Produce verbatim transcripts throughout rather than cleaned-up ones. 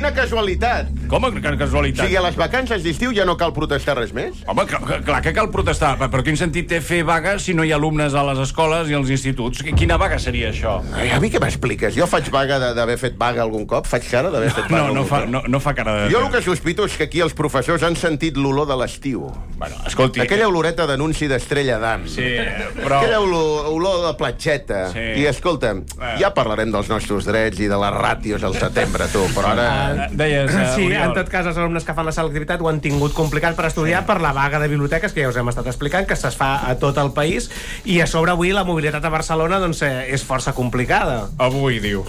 quina casualitat. Com que casualitat? O sigui, a les vacances d'estiu ja no cal protestar res més? Home, clar que cal protestar, però quin sentit té fer vaga si no hi ha alumnes a les escoles i als instituts? Quina vaga seria això? Ai, a mi què m'expliques? Jo faig vaga d'haver fet vaga algun cop? Faig cara d'haver fet vaga no, no algun fa, cop? no, no fa cara de... Jo el que sospito és que aquí els professors han sentit l'olor de l'estiu. Bueno, escolti... Aquella oloreta d'anunci d'Estrella d'Am. Sí, però... Aquella olor, olor de platgeta. Sí. I escolta, eh. ja parlarem dels nostres drets i de les ràtios al setembre, tu, però ara... Uh, deies, uh, Sí, Oriol. en tot cas, els alumnes que fan la selectivitat ho han tingut complicat per estudiar sí. per la vaga de biblioteques, que ja us hem estat explicant, que es fa a tot el país, i a sobre avui la mobilitat a Barcelona doncs, eh, és força complicada. Avui, diu.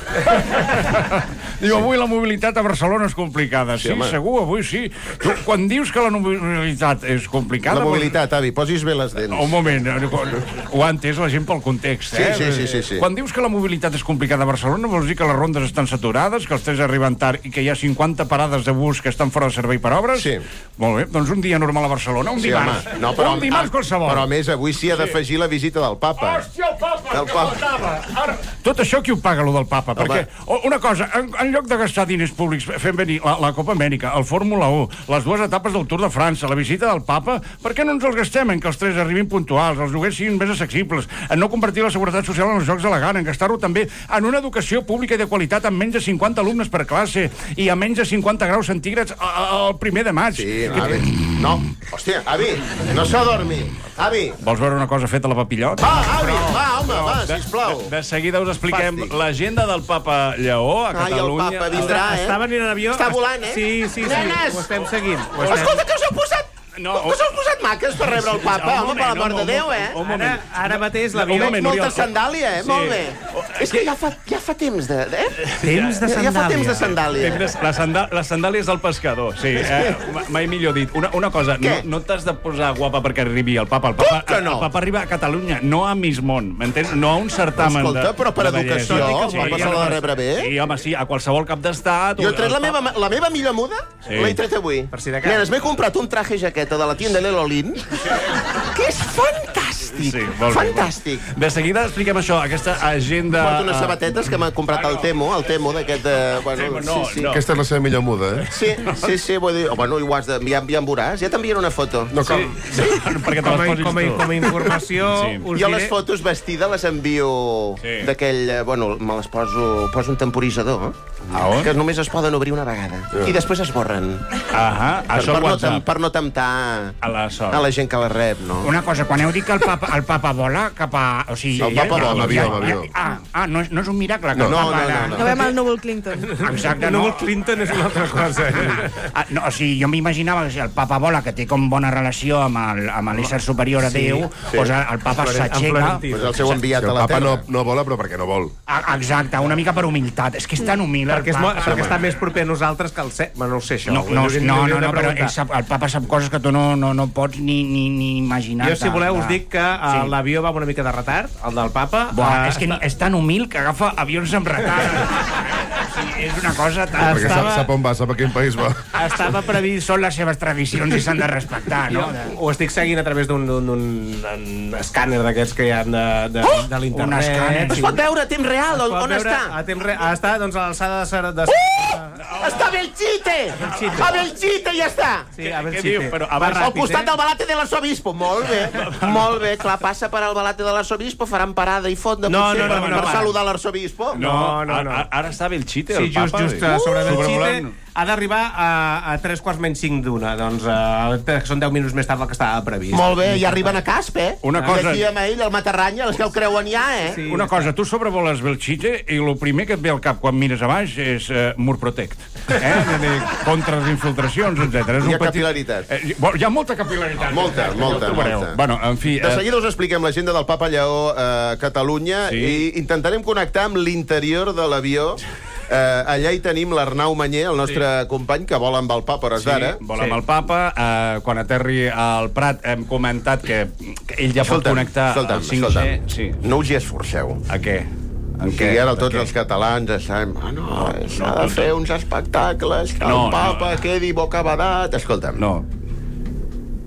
Diu, avui la mobilitat a Barcelona és complicada. Sí, Sí, sí segur, avui sí. Tu, quan dius que la mobilitat és complicada... La mobilitat, avi, posis bé les dents. Un moment, ho ha entès la gent pel context, eh? Sí, sí, sí, sí, sí. Quan dius que la mobilitat és complicada a Barcelona, vols dir que les rondes estan saturades, que els trens arriben tard i que hi ha cinquanta parades de bus que estan fora de servei per obres? Sí. Molt bé, doncs un dia normal a Barcelona, un Sí, dimarts. home. No, però, un dimarts qualsevol. Però a més, avui s'hi ha d'afegir la visita del papa. Hòstia, el papa, Del que papa. faltava. Ara, tot això qui ho paga, lo del papa? Home. Perquè, o- una cosa, en, en lloc de gastar diners públics fent venir la, la Copa Amèrica, el Fórmula u, les dues etapes del Tour de França, la visita del papa, per què no ens els gastem en que els tres arribin puntuals, els lloguers siguin més accessibles, en no convertir la seguretat social en els jocs de la gana, en gastar-ho també en una educació pública i de qualitat amb menys de cinquanta alumnes per classe i a menys de cinquanta graus centígrads el primer de maig? Sí, avi. No. Hòstia, avi, no s'adormi. Avi. Vols veure una cosa feta a la papillot? Va, avi, va, home, va, sisplau. De, de seguida us expliquem Fàstic. l'agenda del papa Lleó a Ai, el Catalunya. papa vindrà, eh? Està venint en avió... Està volant, eh? Sí, sí, sí, Nenes! ho estem seguint. Ho estem... Escolta, que us heu posat... No, No, us heu posat maques per rebre el papa, Un home, per la moment, mort de un Déu, moment, eh? un Ara, moment. ara mateix Un l'avió... moment. Molta Oriol. sandàlia, eh? Sí. Molt bé. És que ja fa, ja fa temps de... Eh? Temps de Ja fa temps de sandàlia. sandàlia. La, sanda, les sandàlies del pescador, sí. Eh, mai millor dit. Una, una cosa, no, Què? no t'has de posar guapa perquè arribi el papa. El papa, Com que no? el papa arriba a Catalunya, no a Miss Món, m'entens? No a un certamen Escolta, de, però per de bellesa. educació, Sí, el papa se l'ha de rebre bé. Sí, home, sí, a qualsevol cap d'estat... Jo he tret la el meva, papa- la meva millor muda, Sí. l'he tret avui. Per si de cas. Nenes, m'he comprat un traje jaqueta de la tienda Lelolin, que és fantàstic. Sí, molt bé. Fantàstic. De seguida expliquem això, aquesta agenda... Porto unes eh, sabatetes que m'ha comprat el Temo, el Temo d'aquest... eh, Bueno, Temo, no, sí, sí. no. Aquesta és la seva millor muda, eh? Sí, sí, sí, vull dir... Oh, bueno, ho has de... Ja, ja em veuràs, ja t'enviaré una foto. No, com? Sí, sí. perquè te Com les a, posis com, a, tu. com a informació, Sí. us Jo diré... les fotos vestida les envio Sí. d'aquell... eh, Bueno, me les poso... Poso un temporitzador, A on? que només es poden obrir una vegada. I després es borren. Ahà, Per, això per, al no, tem, WhatsApp. per no temptar A la sort. a la gent que la rep, no? Una cosa, quan heu dit que el papa, el papa vola cap a... O sigui, El papa vola, amb avió, amb avió. Ah, ah no, és, no és un miracle que No, el no, papa... no, no, no. No veiem el núvol Clinton. Exacte, El no. núvol Clinton és una altra cosa. Ah, no, o sigui, jo m'imaginava que si el papa vola, que té com bona relació amb el- amb l'ésser superior a Déu, sí. doncs el papa Amb s'aixeca... Florentí. Pues el seu enviat Si a el la papa no, Terra. no vola, però perquè no vol. Ah, exacte, una mica per humilitat. És que és tan humil, el Perquè, és, mo- papa. perquè està més proper a nosaltres que el C. Bueno, no ho sé, això. No, no, Ho hauríem- no, ho hauríem no, de no, però preguntar. ell sap, el papa sap coses que tu no, no, no pots ni, ni, ni imaginar. Jo, si voleu, us dic que uh, Sí. l'avió va amb una mica de retard, el del papa. Buah, Eh, és que ni- és tan humil que agafa avions amb retard. O sigui, és una cosa tan... Perquè sap, Estava- sap on va, sap a quin país va. Estava previst... Són les seves tradicions i s'han de respectar, Jo no? ho estic seguint a través d'un d'un- d'un- d'un escàner d'aquests que hi ha de, de, Oh! de l'internet. Un escàner. Es pot veure a temps real, on, Es pot on veure està? A temps re... ah, està doncs, a l'alçada de... Ser- de... Uh! Està a Belchite! Belchite. A Belchite ja està! Sí, a veure Què si diu? té. Però Va abans- Al ràpid, costat eh? del Balate de l'Arsobispo. Molt bé, molt bé. Clar, passa per al Balate de l'Arsobispo, faran parada i fonda, No, potser, no, no, per, no, per no. saludar l'Arsobispo. No, no, no. Ara, ara està Belchite, Sí, el just, papa. just uh, sobre Belchite Sobrevolant. ha d'arribar a, a tres quarts menys cinc d'una. Doncs uh, que són deu minuts més tard del que estava previst. Molt bé, ja arriben a Casp, eh? Una cosa- D'aquí amb ell, el Matarranya, els que el creuen ja, eh? Sí. Una cosa, tu sobrevoles Belchite i el primer que et ve al cap quan mires a baix és uh, Mur Protect. Eh? Vull dir, contra les infiltracions, etcètera. És Hi un ha capil·laritat. Eh, hi ha molta capil·laritat. Molta, molta, Ja ho trobareu. molta. Bueno, en fi... De eh, seguida us expliquem l'agenda del Papa Lleó a Catalunya Sí. i intentarem connectar amb l'interior de l'avió. Eh, allà hi tenim l'Arnau Manyer, el nostre sí. company, que vol amb el Papa a hores Sí, d'ara. vol amb el Papa. Eh, quan aterri al Prat hem comentat que, que ell ja pot connectar escolta'm, al cinc G. escolta'm. Sí. No us hi esforceu. A què? En O sigui, ara tots A què? els catalans estem... Ah, no, s'ha no, de fer uns espectacles, que No, el Papa no. quedi bocabadat... Escolta'm, No.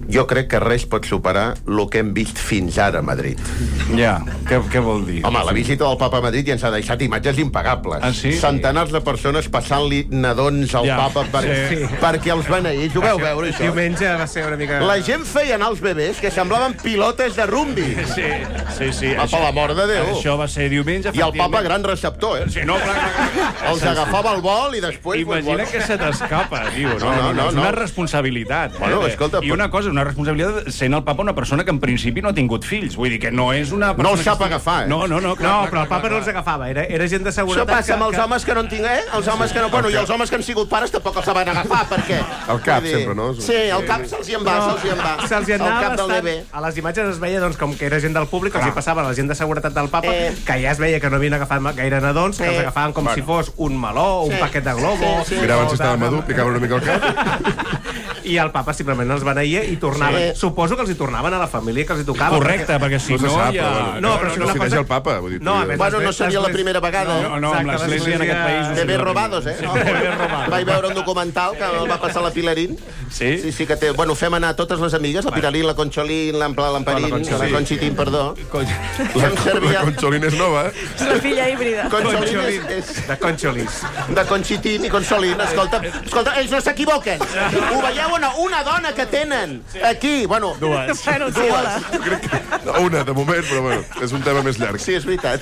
jo crec que res pot superar el que hem vist fins ara a Madrid. Ja, què, què vol dir? Home, la visita del papa a Madrid ja ens ha deixat imatges impagables. Ah, sí? Centenars de persones passant-li nadons al Ja, papa per, sí. perquè els beneïts. Ho veu veure, això? Diumenge va ser una mica... La gent feia anar els bebès que semblaven pilotes de rumbi. Sí, sí, sí. Ah, per l'amor de Déu. Això va ser diumenge, I el papa gran receptor, eh? Sí, no, clar, clar, clar. Els agafava el vol i després... Imagina pues, que se t'escapa, tio. No, No, no, no, és no. una responsabilitat. Bueno, eh? escolta, I una cosa, una responsabilitat sent el papa una persona que en principi no ha tingut fills. Vull dir que no és una persona... No el sap que... agafar, eh? No, no, no. Clar, No, clar, però el clar, papa clar, no els agafava, era, era gent de Això seguretat... passa amb els que... homes que no en tinc, eh? Els homes que no... Bueno, i els homes que han sigut pares tampoc els saben agafar, perquè... El cap, Vull dir, sempre, no? Sí, el cap se'ls hi en va, se'ls hi en va. Se'ls hi El anava cap del bastant... bebè. A les imatges es veia doncs, com que era gent del públic, els hi passava a la gent de seguretat del papa, Eh. que ja es veia que no havien agafat gaire nadons, que Eh. els agafaven com Bueno. si fos un meló, un Sí. paquet de globo... Sí, sí. Miraven o si estava de- madur, picaven una mica el cap. I el papa simplement els beneïa i tornaven. Sí. Suposo que els hi tornaven a la família que els hi tocava. Correcte, perquè si No se no sap, hi ha... però bueno. No, però no, si no una s'hi cosa- deixa el papa. Vull dir, No, a tu- més- Bueno, no seria la primera vegada, eh? No, no, amb Exacte, l'església en aquest l'església- país... no De seria ben la robados, eh? primera. Vaig veure un documental que el va passar la Pilarín. Sí? Sí, sí que té... Bueno, fem anar totes les amigues, la Pilarín, la Concholín, l'Ampla, l'Amparín, La Concholín. la Conchitín, perdó. Fem La servir... Concholín és nova, eh? És la filla híbrida. Concholín és, és De Concholis. de Conchitín i Consolín. Escolta, escolta, ells no s'equivoquen. Ho veieu o no? Una dona que tenen aquí, bueno... Dues. Bueno, sí, hola. No, una, de moment, però bueno, és un tema més llarg. Sí, és veritat.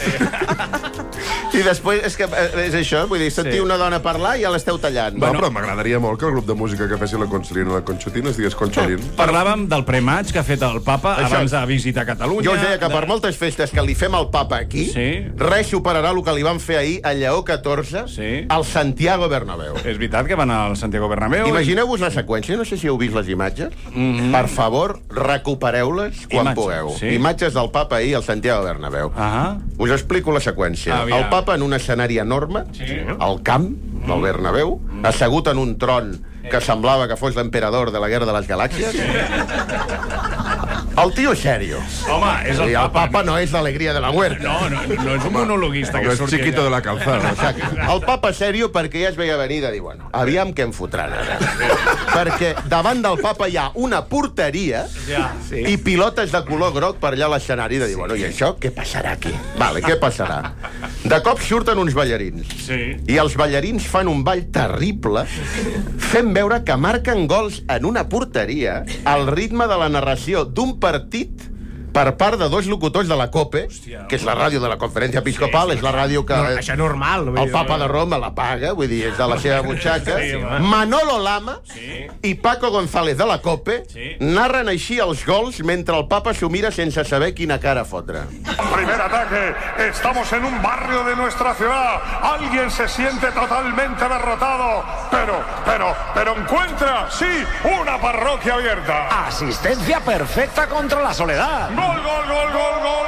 I després, és que eh, és això, vull dir, sentir Sí. una dona parlar i ja l'esteu tallant. No, però m'agradaria molt que el grup de música que fessin la Concholín o la Conchotín es digués Concholín. Parlàvem del premaig que ha fet el papa Això. abans de visitar Catalunya. Jo us deia que de- per moltes festes que li fem al papa aquí, Sí. res superarà el que li van fer ahir a Lleó catorze Sí. al Santiago Bernabéu. És veritat que van al Santiago Bernabéu. Imagineu-vos la seqüència, no sé si heu vist les imatges. Per favor, recupereu-les quan Imatges, pugueu. sí. Imatges del papa ahir al Santiago Bernabéu. Ah, Us explico la seqüència. Aviam. El papa en un escenari enorme, Sí. al camp del Bernabéu, assegut en un tron que semblava que fos l'emperador de la Guerra de les Galàxies. El tio serio. home, és el, I el papa no és l'alegria de la muerte. No, no, no és un monologuista que No és surt chiquito allà. de la calzada. Exacte. El papa serio perquè ja es veia venir de dir, bueno, aviam què em fotran ara. Perquè davant del papa hi ha una porteria Ja. Sí. i pilotes de color groc per allà a l'escenari de dir, bueno, i això què passarà aquí? Vale, què passarà? De cop surten uns ballarins. Sí. I els ballarins fan un ball terrible fent veure que marquen gols en una porteria al ritme de la narració d'un partit per part de dos locutors de la COPE, Hòstia, que és la ràdio de la Conferència Episcopal, és la ràdio que... No, això normal. No El papa de Roma la paga, vull dir, és de la seva butxaca. Sí, Manolo Lama Sí. i Paco González de la COPE Sí. narren així els gols mentre el papa s'ho mira sense saber quina cara fotre. Primer ataque. Estamos en un barrio de nuestra ciudad. Alguien se siente totalmente derrotado. Pero, pero, pero encuentra, sí, una parroquia abierta. Asistencia perfecta contra la soledad. Gol, gol, gol, gol, gol.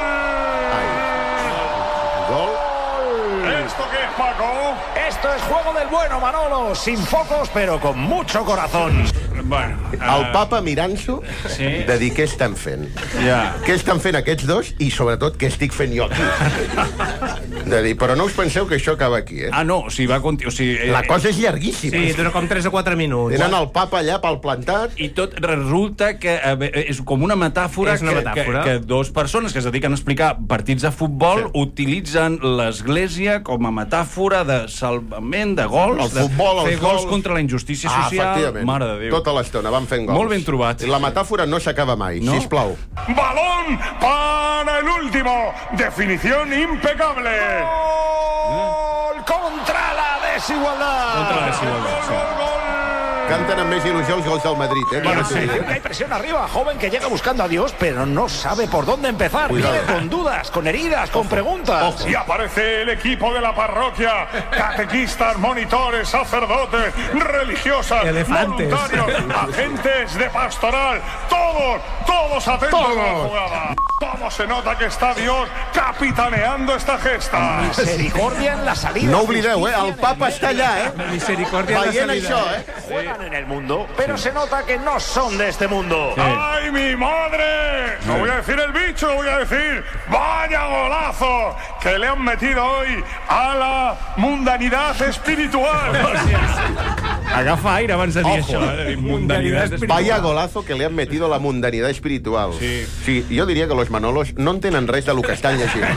Gol. ¿Esto qué es, Paco? Esto es juego del bueno, Manolo. Sin focos, pero con mucho corazón. Bueno, El papa mirant-s'ho Sí. de dir què estan fent. Ja. Què estan fent aquests dos i, sobretot, què estic fent jo aquí. De dir, però no us penseu que això acaba aquí, eh? Ah, no, o sigui, va continuar... O sigui, eh, La cosa és llarguíssima. Sí, dura com tres o quatre minuts. Tenen el papa allà pel plantat. I tot resulta que eh, és com una metàfora, És una que, metàfora. Que, que dos persones que es dediquen a explicar partits de futbol Sí. utilitzen l'església com a metàfora de salvament, de gols, El futbol, de fer els gols gols. contra la injustícia Ah, social. efectivament. Mare de Déu. Tota l'estona van fent gols. Molt ben trobat. I la metàfora no s'acaba mai, No? sisplau. Balón para el último. Definición impecable. Gol contra la desigualdad. Contra la desigualdad, sí. Gol, gol. Canten amb més il·lusió els gols del Madrid, eh? Bueno, Mira, sí. Que hay presión arriba, joven que llega buscando a Dios, pero no sabe por dónde empezar. Cuidado. Viene con dudas, con heridas, con preguntas. Y aparece el equipo de la parroquia. Catequistas, monitores, sacerdotes, religiosas, Elefantes. voluntarios, agentes de pastoral. Todos, todos atentos a la Todos. jugada. ¿Cómo se nota que está Dios capitaneando esta gesta? Misericordia en la salida. No oblideu, eh? justicia El en el papa està allà, eh? Misericòrdia en la Veient salida. això, eh? Juegan en el mundo, pero se nota que no son de este mundo. ¡Ay, mi madre! No voy a decir el bicho, voy a decir ¡vaya golazo! Que le han metido hoy a la mundanidad espiritual. Agafa aire abans de dir Ojo. això. Eh? Mundanidad espiritual. Vaya golazo que le han metido la mundanidad espiritual. Sí. Sí, jo diria que los Manolos no entenen res del que estan llegint.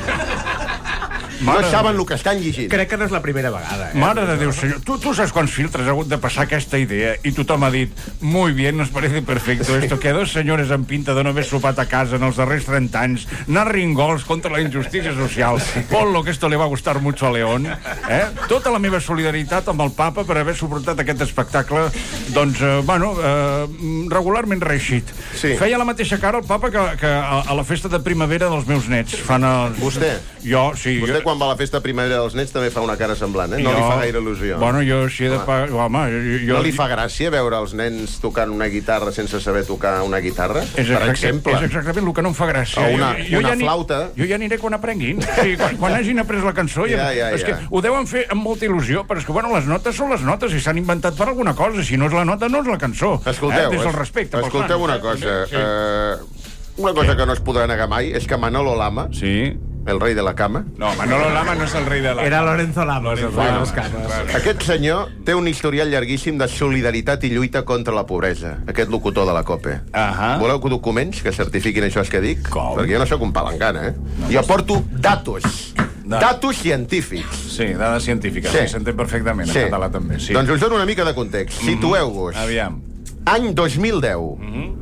No Mare- saben el que estan llegint. Crec que no és la primera vegada. Eh? Mare de Déu, senyor. Tu, tu saps quants filtres ha hagut de passar aquesta idea i tothom ha dit, muy bien, nos parece perfecto esto, que dos senyores amb pinta de no haver sopat a casa en els darrers trenta anys, narrin gols contra la injustícia social. Ponlo, que esto le va a gustar mucho a León. Eh? Tota la meva solidaritat amb el papa per haver suportat aquest espectacle, doncs, eh, bueno, eh, regularment reeixit. Sí. Feia la mateixa cara el papa que, que a, a la festa de primavera dels meus nets. Fan els... Vostè? Jo, sí. Vostè, jo... quan va a la festa primavera dels nets, també fa una cara semblant, eh? No li fa gaire il·lusió. Bueno, jo així he de... Pa... Home, jo, jo... No li fa gràcia veure els nens tocant una guitarra sense saber tocar una guitarra? És, per exacte, exemple. és exactament el que no em fa gràcia. O una- jo, jo una ja ni- flauta. Jo ja aniré quan aprenguin. Sí, quan, quan hagin après la cançó... Ja, ja, és ja. que ho deuen fer amb molta il·lusió, però és que, bueno, les notes són les notes i s'han inventat per alguna cosa. Si no és la nota, no és la cançó. Escolteu, eh? Des del es- respecte. pels escolteu nans. una cosa. Sí. Eh, una cosa que no es podrà negar mai és que Manolo Lama, Sí. el rei de la cama, No, Manolo Lama no és el rei de la... Era Lorenzo Lamas, el rei de les cames. aquest senyor té un historial llarguíssim de solidaritat i lluita contra la pobresa. Aquest locutor de la COPE. Ahà. Voleu documents que certifiquin això que dic? Com? Perquè jo no sóc un palangana, eh? No, jo porto datos. Da- Datos científics. Sí, dades científiques. Sí. Sí, s'entén perfectament, Sí. en català també. Sí. Doncs us dono una mica de context. Situeu-vos. Aviam. Any dos mil deu.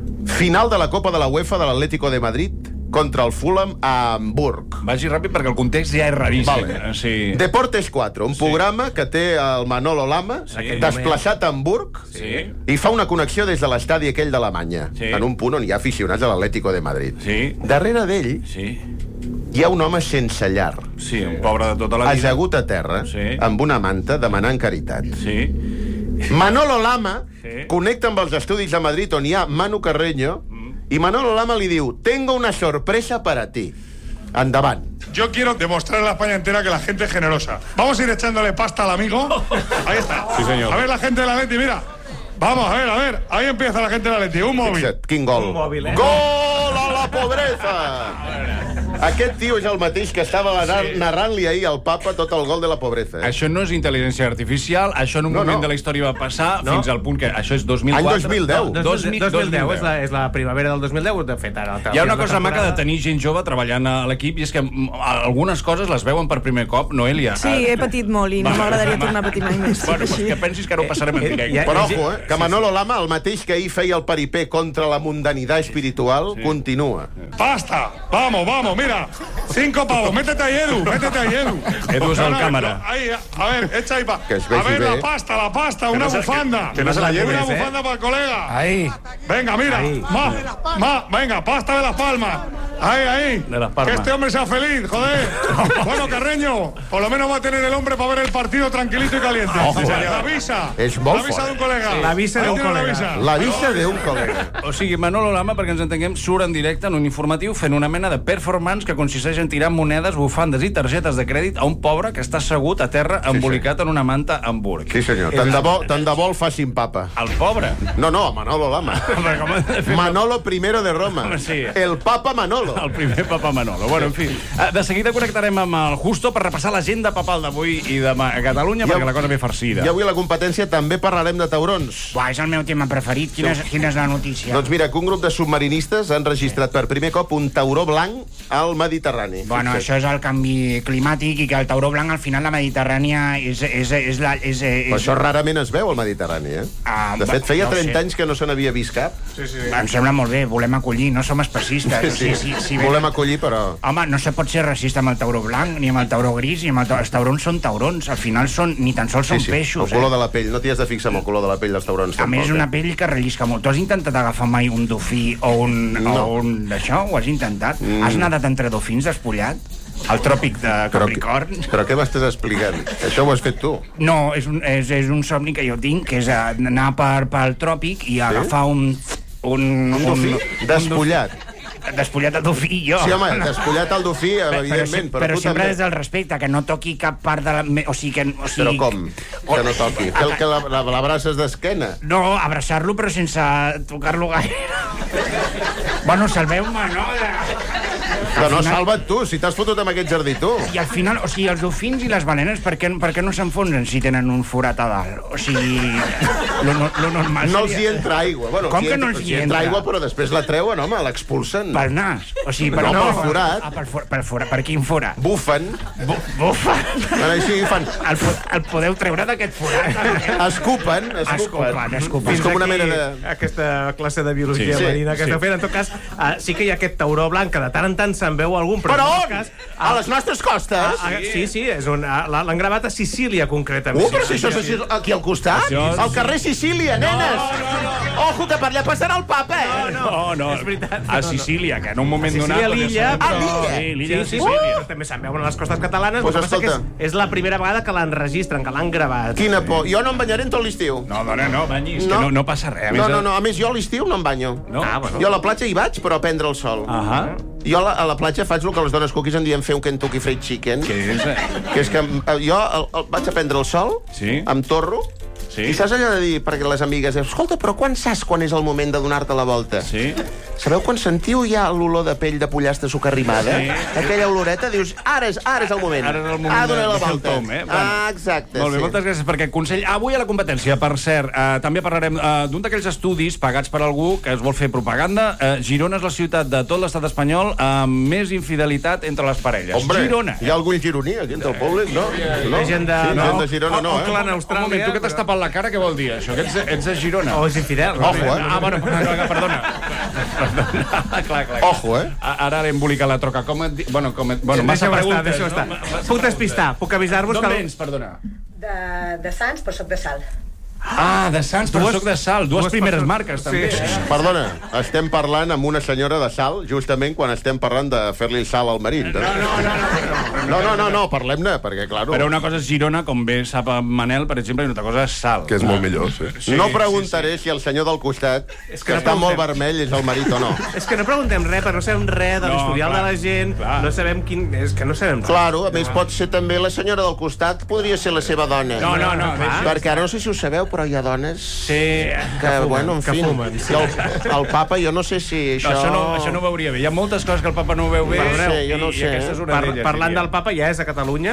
Final de la Copa de la UEFA de l'Atlético de Madrid contra el Fulham a Hamburg. Vagi ràpid perquè el context ja és raríssim. Vale. Sí. Deportes quatre, un programa que té el Manolo Lama, Sí. desplaçat a Hamburg, Sí. i fa una connexió des de l'estadi aquell d'Alemanya, Sí. en un punt on hi ha aficionats a l'Atlético de Madrid. Sí. Darrere d'ell Sí. hi ha un home sense llar, Sí, un pobre de tota la vida. ajagut a terra, Sí. amb una manta, demanant caritat. Sí. Manolo Lama Sí. connecta amb els estudis de Madrid on hi ha Manu Carreño i Manolo Lama li diu: tengo una sorpresa para ti. Endavant. Yo quiero demostrar a la España entera que la gente es generosa. Vamos a ir echándole pasta al amigo. Ahí está. Sí, señor. A ver la gente de la Leti, mira. Vamos, a ver, a ver. Ahí empieza la gente de la Leti. Un móvil. Fixa't, quin gol. Un mòbil, eh? Gol a la pobreza! Aquest tio és el mateix que estava sí. narrant-li ahir al papa tot el gol de la pobreza. Eh? Això no és intel·ligència artificial, això en un No, moment no. de la història va passar No. fins al punt que això és dos mil quatre. Any dos mil deu. Dos, Dos dos, mil- dos mil deu, dos mil és la, és la primavera del dos mil deu, de fet, ara. Hi ha una cosa maca de tenir gent jove treballant a l'equip i és que mm, algunes coses les veuen per primer cop, Noelia. Sí, he patit molt i no Va. m'agradaria tornar a patir mai més. Bueno, pues Així. que pensis que ara ho passarem en directe. Ja- Però ojo, eh, que Manolo Lama, el mateix que ahir feia el paripé contra la mundanidad espiritual, sí. continua. Pasta. Vamos, vamos, mira. Cinco pavos. Métete ahí, Edu. Métete ahí, Edu. Edu es el No, no, cámara. no, Ahí, a ver, echa ahí pa. Que es A vegi ver, bé. la pasta, la pasta. Una bufanda. que no se la lleves, Una eh. bufanda para el colega. Ahí. Venga, mira. Ahí. Más, más. Venga, pasta de las palmas. Ahí, ahí. De Las Palmas. Que este hombre sea feliz, joder. Bueno, Carreño, por lo menos va a tener el hombre para ver el partido tranquilito y caliente. Ojo, Sí, eh. la visa. És molt La visa fort. de un colega. La visa Ahí de un tiene la colega. visa. La vista d'un col·lega. O sigui, Manolo Lama, perquè ens entenguem, surt en directe en un informatiu fent una mena de performance que consisteix en tirar monedes, bufandes i targetes de crèdit a un pobre que està assegut a terra embolicat en una manta a Hamburg. Sí, senyor. Tant de bo, tant de bo el facin papa. El pobre. No, no, Manolo Lama. Home, com ha de fer Manolo primero de Roma. Home, sí. El papa Manolo. el primer papa Manolo. Bueno, en fi, eh, de seguida connectarem amb el Justo per repassar l'agenda papal d'avui i demà a Catalunya, I perquè av- la cosa ve farcida. I avui a la competència també parlarem de taurons. Buah, és el meu tema preferit. Quina és, quina és la notícia? Doncs mira, que un grup de submarinistes han registrat per primer cop un tauró blanc al Mediterrani. Bueno, Fixa't. això és el canvi climàtic i que el tauró blanc al final la Mediterrània és, és, és, la, és, és, Però això rarament es veu al Mediterrani, eh? Ah, de fet, feia no ho sé. trenta anys que no se n'havia vist cap. Em sembla molt bé, volem acollir, no som especistes. Sí, sí, sí. Volem acollir, però... Home, no se pot ser racista amb el tauró blanc, ni amb el tauró gris, ni amb el tauró... Els taurons són taurons, al final són, ni tan sols són peixos. El color eh? de la pell, no t'hi has de fixar amb el color de la pell dels taurons. A més, és tampoc, una eh? pell que rellisca molt. Tu has intentat agafar mai un dofí o un... No. O un d'això? Ho has intentat? Mm. Has nadat entre dofins despullat? Al tròpic de Però, Capricorn? però què m'estàs explicant? Això ho has fet tu. No, és un, és, és un somni que jo tinc, que és eh, anar per, pel tròpic i agafar un... Un, Un dofí despullat. dofí- Despullat el dofí, jo. Sí, home, despullat el dofí, evidentment, però, però tu sempre també. des del respecte, que no toqui cap part de la... me- O sigui, que... O sigui, Però com? Que no toqui? Que, el- que la- la- l'abraces d'esquena? No, abraçar-lo però sense tocar-lo gaire. Bueno, salveu-me, no? Que no, salva't tu, si t'has fotut amb aquest jardí, tu. I al final, o sigui, els dofins i les balenes, per què, per què no s'enfonsen si tenen un forat a dalt? O sigui, lo, lo, lo normal No els seria... hi entra aigua. Bueno, Com si que no entra, els si hi entra entra? aigua, però després la treuen, home, l'expulsen. Pel nas. O sigui, per, No, pel forat. Ah, pel forat. Per, forat. Per quin forat? Bufen. Bu bufa. Ara així fan... El, el podeu treure d'aquest forat. Escupen, escupen. Escupen, escupen. És com una mena de... Aquesta classe de biologia Sí, sí, marina que sí. esteu fent. En tot cas, uh, sí que hi ha aquest tauró blanc que de tant en tant se'n veu algun, però... Però en on? tot cas, A les nostres costes? Ah, ah, sí, sí, és un, ah, l'han gravat a Sicília, concretament. Uh, però si això és aquí al costat? Al carrer Sicília, nenes! Ojo, que per allà passarà el papa, eh? No, no, és veritat. a Sicília, que en un moment donat... Sicília, l'illa, Ah, l'illa. Sí, l'illa de Sí, sí, Sicília. però també se'n veuen a les costes catalanes, Pues el que passa que és, escolta. és la primera vegada que l'enregistren, que l'han gravat. Quina por. Jo no em banyaré en tot l'estiu. No, dona, no, banyis, No. que no, no passa res. A més, No, no, no. A més, jo a l'estiu no em banyo. No? Ah, bueno. Jo a la platja hi vaig, però a prendre el sol. Ahà. Jo a la, a la platja faig el que les dones cookies en diem fer un Kentucky Fried Chicken. Què és? eh? Que és que eh, jo el, el, vaig a prendre el sol, Sí. em torro, Sí. i saps allò de dir, perquè les amigues, escolta, però quan saps quan és el moment de donar-te la volta? Sí. Sabeu quan sentiu ja l'olor de pell de pollastre sucarrimada? Sí. Aquella oloreta, dius, ara és, ara és el moment. Ara és el moment ah, de, donar la de fer el volta. tom, eh? Ah, exacte, Molt bé, sí. moltes gràcies per aquest consell. Avui a la competència, per cert, eh, també parlarem eh, d'un d'aquells estudis pagats per algú que es vol fer propaganda. Eh, Girona és la ciutat de tot l'estat espanyol amb més infidelitat entre les parelles. Hombre, Girona. hi ha algun gironí aquí entre el públic, no? no? Gent de- Sí, no. gent de Girona no, O- o eh? clan Un Austràlia. moment, tu que t'has tapat la cara, què vol dir això? Que ets, ets de Girona? O és infidel. no? Ojo, eh? Ah, bueno, perdona. perdona. perdona. clar, clar. Ojo, eh? A- Ara l'he embolicat la troca. Com et di... Bueno, com et... bueno, Sí, massa deixa-ho estar, preguntes. deixa-ho estar. no? Puc despistar, puc avisar-vos D'on que... vens, perdona? De, de Sants, però soc de Salt. Ah, de Sants, però Dues- soc de Salt. Dues dues primeres persones- marques, també. Sí. Perdona, estem parlant amb una senyora de Salt justament quan estem parlant de fer-li el salt al marit. No, no, no, no, no, no, no, no parlem-ne, perquè, clar... Però una cosa és Girona, com bé sap en Manel, per exemple, i una altra cosa és Salt. Que és molt millor, sí. Sí, no preguntaré sí, sí. si el senyor del costat, És que, que no està molt preguntem. vermell, és el marit o no. És que no preguntem res, però no sabem res de No, l'historial clar, de la gent, clar. no sabem quin... És que no sabem res. Claro, a més pot ser també la senyora del costat, podria ser la seva dona. No, no, no, deixa. Perquè ara no sé si ho sabeu, però hi ha dones Sí. que, fumen, bueno, en que fi, fumen, sí. que el, el papa jo no sé si No, això... això, no, això no ho veuria bé. Hi ha moltes coses que el papa no ho veu bé. No sé, jo i- no ho i sé, aquesta és una Par d'elles, parlant diria. del papa, ja és a Catalunya.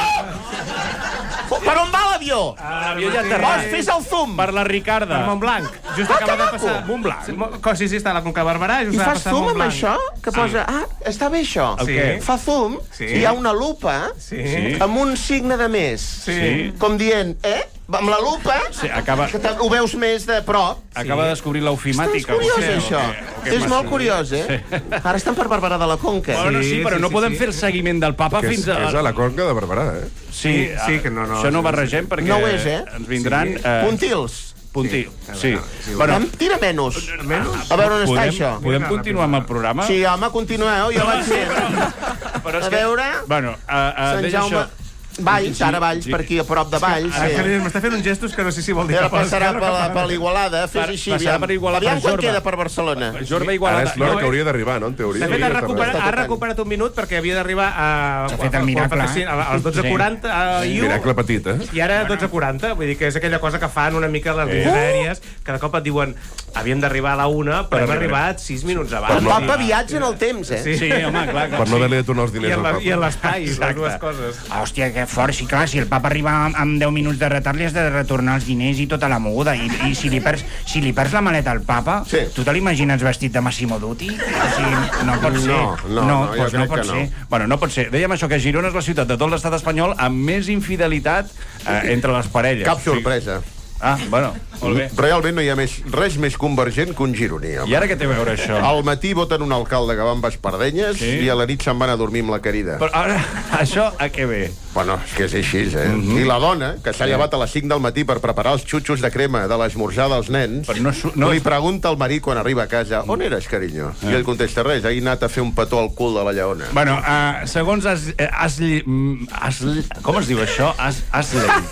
Per on va l'avió? L'avió ja ha Vols, aterrat. fes el zoom! Per la Ricarda. Per Montblanc. Just Ah, acaba que de maco! passar... Montblanc. Sí, mo- Sí, sí, està a la Conca Barberà. Just I ha fas passat zoom amb Montblanc. això? Que posa... Ah, està bé això. El Sí. què? Fa zoom, Sí. i hi ha una lupa Sí. Sí. amb un signe de més. Sí. Com dient, eh? Amb la lupa, Sí, acaba- que te- ho veus més de prop. Acaba de descobrir És l'ofimàtica. curiós, vostè, o això. què? O què És molt passa? curiós, eh? Ara estan per Barberà de la Conca. Bueno, sí, Sí, però sí, no sí, podem sí. fer el seguiment del papa Que és, fins a... que és a la Conca de Barberà, eh? Sí, Sí, que no, no, Això no ho sí, barregem perquè No ho és, eh? ens vindran... Sí. Eh, Puntils. Puntí. Sí. sí, Bueno, Em tira menys. Menys? A veure on està podem, això. podem continuar amb el programa? Sí, home, continueu, jo vaig ser. Però és A que- veure... Bueno, uh, uh, Sant deixa Jaume... això. Valls, ara Valls, per aquí, a prop de Valls. Ara, Sí. Carles, m'està fent uns gestos que no sé si vol dir Ara cap a passarà l'esquerra o per, cap a la- la per l'Igualada, fes Per- així, passarà aviam. per Igualada, Aviam per quan Jorba. queda per Barcelona. Jorba Ara Igualada. és l'hora No, que hauria d'arribar, no? En teoria. De fet, ha hauria d'estar recuperat, Està ha tocant. recuperat un minut perquè havia d'arribar a... S'ha fet el miracle, Sí, a les dotze quaranta a I U. Miracle petit, eh? I ara dotze quaranta, vull dir que és aquella cosa que fan una mica les línies aèries, que de cop et diuen havíem d'arribar a la una, però hem arribat sis minuts abans. El papa viatja en el temps, eh? Sí. Sí, home, clar, clar. Per no sí. haver-li de tornar els I diners en, al la, papa. i en l'espai, les Exacte. dues coses. Ah, hòstia, que fort, sí, clar, si el papa arriba amb, amb deu minuts de retard li has de retornar els diners i tota la moguda, i, i si, li perds, si li perds la maleta al papa, Sí. tu te l'imagines vestit de Massimo Dutti? O sigui, no pot ser. No, no, no, jo doncs no crec pot que no. ser. Bueno, no pot ser. Dèiem això, que Girona és la ciutat de tot l'estat espanyol amb més infidelitat eh, entre les parelles. Cap sorpresa. Ah, bueno, molt bé. Realment no hi ha més, res més convergent que un gironí, home. I ara què té a veure això? Al matí voten un alcalde que va amb espardenyes Sí. i a la nit se'n van a dormir amb la querida. Però ara, això a què ve? Bueno, és que és així, eh? I la dona, que s'ha llevat a les cinc del matí per preparar els xutxos de crema de l'esmorzar dels nens, Però no su- no- li pregunta al marit quan arriba a casa on eres, carinyo? I ell contesta res, he anat a fer un petó al cul de la lleona. Bueno, uh, segons As, eh, Asli, mm, Asli, com es diu això? As, Asley.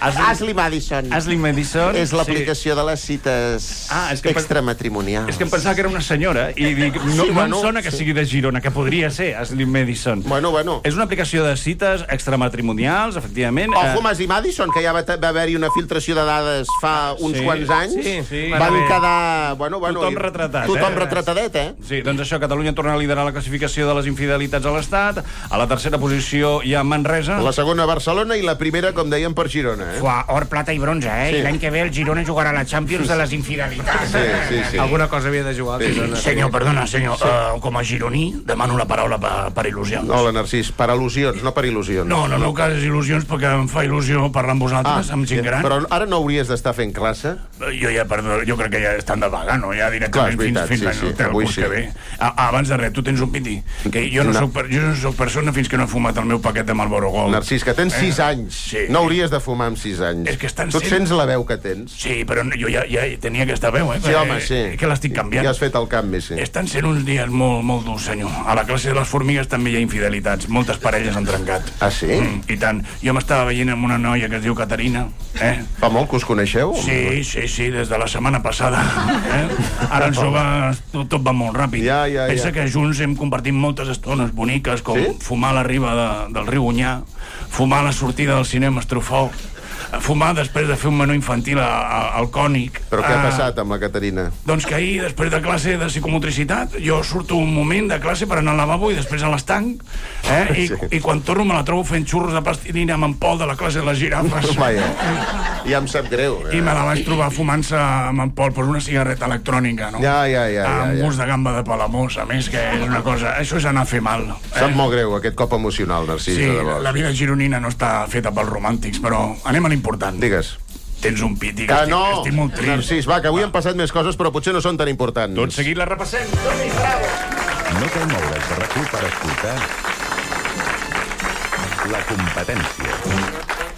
Ashley Madison. Ashley Madison. És l'aplicació de les cites ah, és que extramatrimonials. És que em pensava que era una senyora i dic, no, sí, no bueno, em sona que sí. sigui de Girona, que podria ser Ashley Madison. Bueno, bueno. És una aplicació de cites extramatrimonials, efectivament. Ojo, eh... Ashley Madison, que ja va, va haver-hi una filtració de dades fa uns sí, quants anys. Sí, sí. Van quedar... Bueno, bueno, tothom retratat. Tothom eh? retratadet, eh? Sí, doncs això, Catalunya torna a liderar la classificació de les infidelitats a l'Estat. A la tercera posició hi ha Manresa. La segona Barcelona i la primera, com dèiem, per Girona. Eh? Fuà, or, plata i bronze, eh? Sí. I l'any que ve el Girona jugarà a la Champions de les infidelitats. Sí, sí, sí. Alguna cosa havia de jugar. Sí, sí. Senyor, perdona, senyor, sí. uh, com a gironí demano la paraula per, per il·lusions. Hola, Narcís, per al·lusions, no per il·lusions. No, no, no, que és il·lusions perquè em fa il·lusió parlar amb vosaltres, ah, amb gent gran. Però ara no hauries d'estar fent classe? Jo ja, perdó, jo crec que ja estan de vaga, no? Ja directament Clar, veritat, fins, fins sí, sí, el curs sí. que ve. Ah, abans de res, tu tens un piti. Que jo no, no. Soc, jo no soc persona fins que no he fumat el meu paquet de Marlboro Gold. Narcís, que tens sis eh? anys. Sí. No hauries de fumar amb sis anys. És que estan tu et sent... sents la veu que tens? Sí, però jo ja, ja tenia aquesta veu, eh? Sí, home, sí. Que l'estic canviant. Ja has fet el canvi, sí. Estan sent uns dies molt, molt durs, senyor. A la classe de les formigues també hi ha infidelitats. Moltes parelles han trencat. Ah, sí? Mm, I tant. Jo m'estava veient amb una noia que es diu Caterina. Eh? Fa molt que us coneixeu? Sí, sí, sí, des de la setmana passada. Eh? Ara ens va, tot, tot va molt ràpid. Ja, ja, Pensa ja. que junts hem compartit moltes estones boniques, com sí? fumar a la riba de, del riu Onyar, fumar a la sortida del cinema Estrofó, fumar després de fer un menú infantil a, a, al Cònic. Però què ha passat amb la Caterina? Doncs que ahir, després de classe de psicomotricitat, jo surto un moment de classe per anar al lavabo i després a l'estanc, eh? I, sí. i quan torno me la trobo fent xurros de plastilina amb en Pol de la classe de les girafes. Vaja, ja em sap greu. Eh? I me la vaig trobar fumant-se amb en Pol per una cigarreta electrònica, no? Ja, ja, ja. Amb ja, ja. gust de gamba de Palamós, a més, que és una cosa... Això és anar a fer mal. Eh? Sap molt greu, aquest cop emocional, Narcís. Sí, la vida gironina no està feta pels romàntics, però anem a l'important. Digues. Tens un piti, que, que no, estic, estic molt trist. Narcís, va, que avui va. han passat més coses, però potser no són tan importants. Tot seguit la repassem. No cal moure's de RAC u per escoltar La Competència.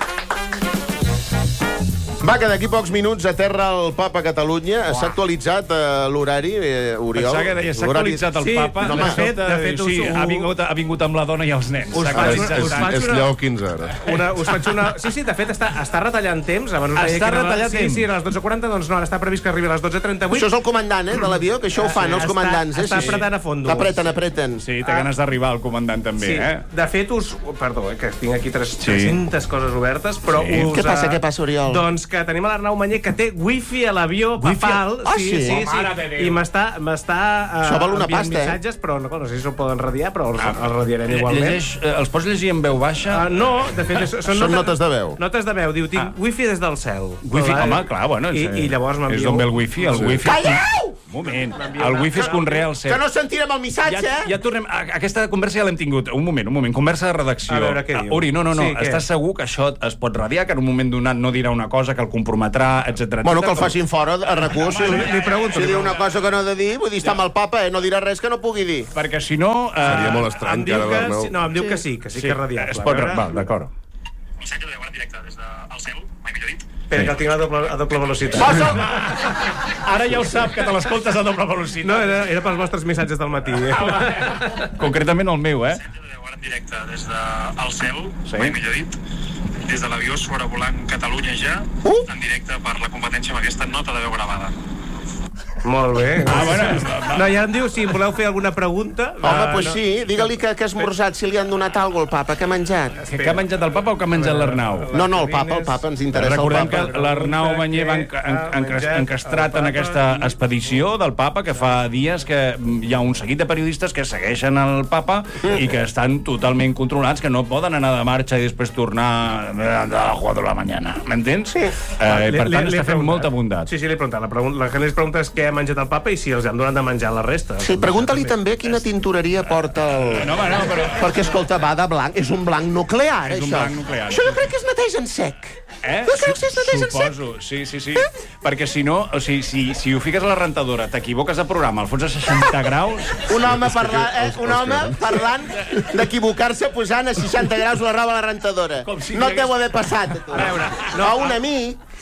Va, que d'aquí pocs minuts aterra el Papa a Catalunya. S'ha actualitzat uh, l'horari, eh, Oriol? Pensava que deia, s'ha actualitzat el sí, Papa. No, de fet, de fet sí, us, ha, vingut, ha vingut amb la dona i els nens. Us faig una, us faig és una, Lleó quinze, ara. Una, us faig una... Sí, sí, de fet, està, està retallant temps. Abans està retallant sí, temps? Sí, a les dotze quaranta, doncs no, ara està previst que arribi a les dotze trenta-vuit. Això és el comandant, eh, de l'avió, que això ho fan, els comandants. Està, eh? està apretant a fondo. Apreten, apreten. Sí, té ganes d'arribar el comandant, també, sí. eh? De fet, us... Perdó, eh, que tinc aquí tres-centes coses obertes, però sí. us... Què passa, què passa, Oriol? Doncs que tenim a l'Arnau Manyer, que té wifi a l'avió papal. Ah, sí? Sí, sí, Oh, sí. I m'està uh, Això val una enviant pasta, missatges, però no, no sé si s'ho poden radiar, però els, Ah, els radiarem igualment. Llegeix, eh, els pots llegir en veu baixa? Uh, no, de fet, són, Són notes de veu. Notes de veu. Diu, tinc Ah. wifi des del cel. Wifi, Però, home, clar, bueno... I, i llavors m'envia... És d'on ve el wifi? El Sí. wifi... Calleu! Un moment. El wifi es conrea al cel. Que no sentirem el missatge, Ja, ja tornem... A, aquesta conversa ja l'hem tingut. Un moment, un moment. Conversa de redacció. A veure què diu. Ah, Uri, no, no, no. Sí, què? Estàs segur que això es pot radiar, que en un moment donat no dirà una cosa que el comprometrà, etcètera. Bueno, que el facin fora a recurs. Si, li pregunto. si diu una cosa que no ha de dir, vull dir, està amb el papa, eh? No dirà res que no pugui dir. Perquè si no... Eh, Seria molt estrany, Em diu cara, que, l'Arnau. sí, no, em diu que sí, que sí, que és radiable. Es pot... A veure- Va, d'acord. Missatge de guarda directe des del cel, mai millor dit. Espera, que el tinc a doble, a doble velocitat. Ara ja ho sap, que te l'escoltes a doble velocitat. No, era, era pels vostres missatges del matí. Eh? Concretament el meu, eh? Missatge de guarda directe des del cel, Sí. mai millor dit. Des de l'avió sobrevolant Catalunya ja, Uh! en directe per la competència amb aquesta nota de veu gravada. Molt bé. Ah, bueno, No, ja em diu si em voleu fer alguna pregunta. Home, Ah, doncs pues no. sí, digue-li que, que ha esmorzat, si li han donat alguna cosa al papa, que ha menjat. Que, que ha menjat el papa o que ha menjat l'Arnau? No, no, el papa, el papa, ens interessa el Recordem papa. que l'Arnau Manyer va enca- en- encas- encastrat en aquesta expedició del papa, que fa dies que hi ha un seguit de periodistes que segueixen el papa i que estan totalment controlats, que no poden anar de marxa i després tornar a les quatre de la mañana. M'entens? Sí. Eh, per tant, està fent molta bondat. Sí, sí, li he preguntat. La, pregunta, la que li pregunta és què ha menjat el papa i si els han donat de menjar la resta. Sí, pregunta-li també quina tintoreria porta el... No, home, no, però... Perquè, escolta, va de blanc, és un blanc nuclear, És un això. blanc nuclear. Això jo crec que es neteja en sec. Eh? Jo crec que es neteja en sec. Suposo, sí, sí, sí. Perquè si no, o sigui, si, si ho fiques a la rentadora, t'equivoques de programa, el fots a seixanta graus... Un home, parla, eh, un home parlant d'equivocar-se posant a seixanta graus la roba a la rentadora. Com si No et hagués- deu haver passat. A, veure, no, a un amic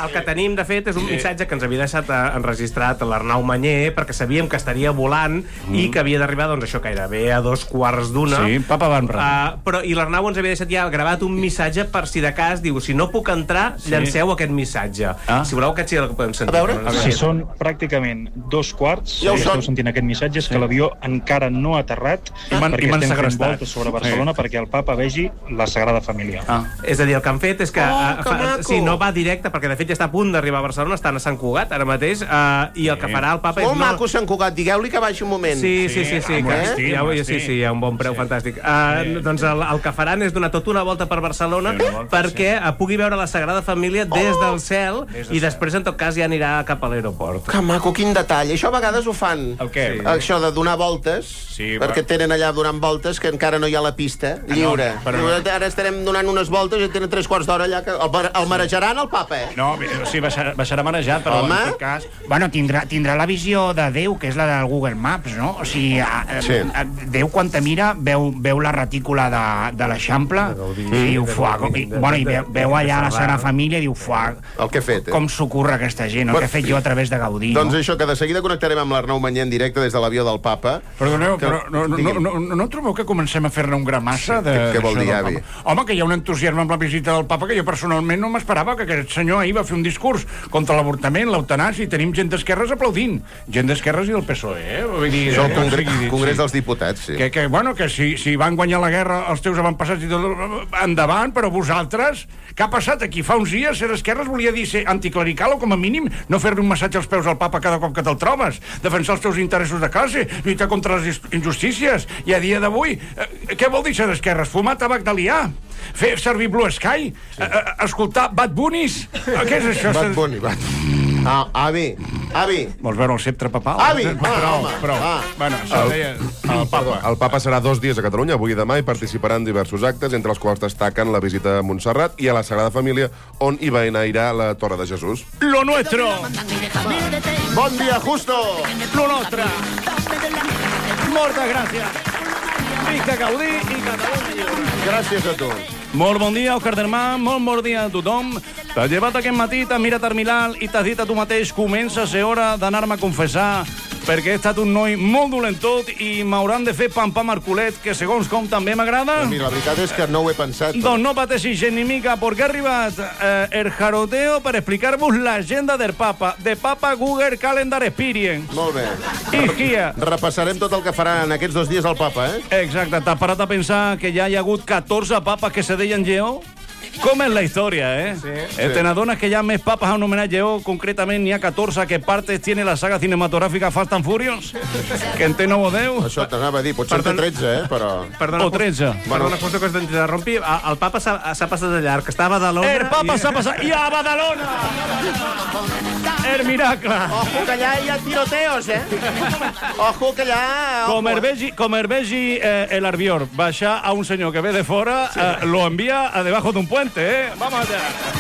El que tenim, de fet, és un missatge que ens havia deixat enregistrat l'Arnau Manyer, perquè sabíem que estaria volant mm. i que havia d'arribar, doncs això, gairebé a dos quarts d'una. Sí, papa van uh, però I l'Arnau ens havia deixat ja gravat un missatge per si de cas, diu, si no puc entrar, sí. llanceu aquest missatge. Ah. Si voleu, aquest sí el que podem sentir. A veure? A veure. Si són pràcticament dos quarts, ja esteu sentint aquest missatge, és sí. que l'avió encara no ha aterrat ah. perquè estem fent voltes sobre Barcelona sí. perquè el papa vegi la Sagrada Família. Ah. És a dir, el que han fet és que, oh, que fa, sí, no va directe, perquè de fet ja està a punt d'arribar a Barcelona, estan a Sant Cugat ara mateix, uh, i el que farà el papa és... Molt no... maco Sant Cugat, digueu-li que baixi un moment. Sí, sí, sí, sí, que, eh? ja, sí, sí, hi ha un bon preu sí. fantàstic. Uh, sí. Doncs el, el que faran és donar tota una volta per Barcelona sí, volta, perquè sí. pugui veure la Sagrada Família des oh! del cel des del i després, en tot cas, ja anirà cap a l'aeroport. Que maco, quin detall. Això a vegades ho fan. El què? Sí. Això de donar voltes, sí, perquè però... tenen allà donant voltes que encara no hi ha la pista lliure. No, però... Ara estarem donant unes voltes i tenen tres quarts d'hora allà. Que el, el marejaran el papa, eh? No, sí, baixarà, baixarà marejat, però Home? en tot cas... Bueno, tindrà, tindrà la visió de Déu, que és la del Google Maps, no? O sigui, a, sí. a, Déu quan te mira veu, veu la retícula de, de l'Eixample i diu, fuà, com, i, bueno, i veu, veu allà la Sagrada Família i diu, fuà, el que he fet, eh? com s'ocorre aquesta gent, el que he fet jo a través de Gaudí. Doncs no? això, que de seguida connectarem amb l'Arnau Manyer en directe des de l'avió del papa. Perdoneu, que... però no, no, no, no, no trobeu que comencem a fer-ne un gramassa? De, sí, què vol dir, avi? Home, que hi ha un entusiasme amb la visita del papa que jo personalment no m'esperava, que aquest senyor ahir va fer un discurs contra l'avortament, l'eutanàsia, i tenim gent d'esquerres aplaudint. Gent d'esquerres i del P S O E, eh? Vull dir, és el Congrés, eh? Congrés dels Diputats, sí. Que, que, bueno, que si, si van guanyar la guerra els teus avantpassats i tot, endavant, però vosaltres, què ha passat aquí? Fa uns dies ser esquerres volia dir ser anticlerical o, com a mínim, no fer-li un massatge als peus al papa cada cop que te'l trobes, defensar els teus interessos de classe, lluitar contra les injustícies, i a dia d'avui, eh, què vol dir ser d'esquerres? Fumar tabac d'aliar? Fer servir Blue Sky? Sí. Eh, escoltar Bad Bunnies? Què és això? Bad Bunny, Bad Ah, avi, avi. Vols veure el sceptre papal? Avi! Ah, prou, prou. Ah. Bueno, això el, deia... El papa. el papa serà dos dies a Catalunya, avui i demà, i participarà en diversos actes, entre els quals destaquen la visita a Montserrat i a la Sagrada Família, on hi beneirà la Torre de Jesús. Lo nuestro! Bon dia, Justo! Lo nostre! Moltes gràcies! Visca Gaudí i Catalunya lliure! Gràcies a tu. Molt bon dia, Òscar Dermà, molt bon dia a tothom. T'has llevat aquest matí, t'has mirat al mirall i t'has dit a tu mateix, comença a ser hora d'anar-me a confessar, perquè he estat un noi molt dolentot i m'hauran de fer pam-pam Marcolet, que segons com també m'agrada. Mira, la veritat és que no ho he pensat. Però... Doncs no pateixis, gent ni mica, perquè ha arribat eh, el jaroteo per explicar-vos l'agenda del papa, de Papa Google Calendar Experience. Molt bé. Isquia. Repassarem tot el que farà en aquests dos dies el papa, eh? Exacte, t'has parat a pensar que ja hi ha hagut catorze papes que se deien Lleó? Com és la història, eh? Sí, sí. Te n'adones que hi ha més papes anomenats Lleó, concretament n'hi ha catorze que partes tiene la saga cinematogràfica Fast and Furious, que en té nou o deu. Això t'anava a dir, potser té tretze, eh? Però... Perdona, o tretze. Bueno, una cosa que us interrompi, el papa s'ha passat de llarg, que està a Badalona... El papa s'ha passat... I a Badalona! El miracle! Ojo, que allà hi ha tiroteos, eh? Ojo, que allà... Com el vegi, com el vegi eh, el Arbior baixar a un senyor que ve de fora, sí. eh, lo envía a debajo d'un puente, eh? Vamos allá.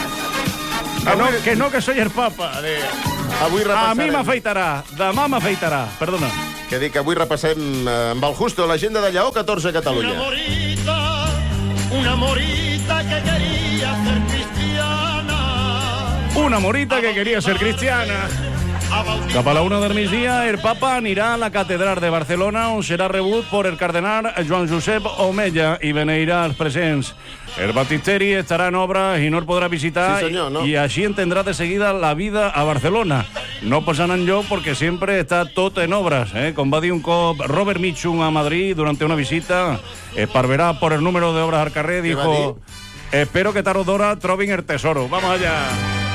Que no, que no, que soy el papa. Avui a mi m'afeitarà, demà m'afeitarà. Perdona. Que dic que avui repassem eh, amb el Justo l'agenda de Lleó catorze a Catalunya. Una morita, una morita que quería ser cristiana. Una morita que quería ser cristiana. Cap a la una del migdia, el papa anirà a la catedral de Barcelona, on serà rebut per el cardenal Joan Josep Omella i beneirà els presents. El baptisteri estarà en obra i no el podrà visitar, sí, senyor, no? i així entendrà de seguida la vida a Barcelona. No passant enlloc perquè sempre està tot en obres. Eh? Com va dir un cop Robert Mitchum a Madrid durante una visita, esparverà por el número de obras al carrer, dijo, espero que tarde o d'hora trobin el tesoro. Vamos allá.